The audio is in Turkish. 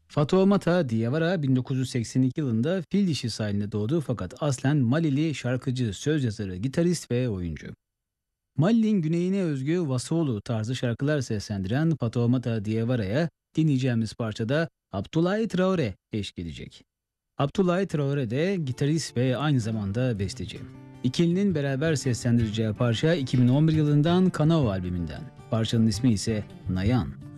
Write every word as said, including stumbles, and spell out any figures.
Fatoumata Diawara bin dokuz yüz seksen iki yılında Fil Dişi sahilinde doğdu fakat aslen Malili şarkıcı, söz yazarı, gitarist ve oyuncu. Mali'nin güneyine özgü Vasolu tarzı şarkılar seslendiren Fatoumata Diawara'ya dinleyeceğimiz parçada Abdoulaye Traore eşlik edecek. Abdoulaye Traore de gitarist ve aynı zamanda besteci. İkilinin beraber seslendireceği parça iki bin on bir yılından Kanao albümünden. Parçanın ismi ise Nayan.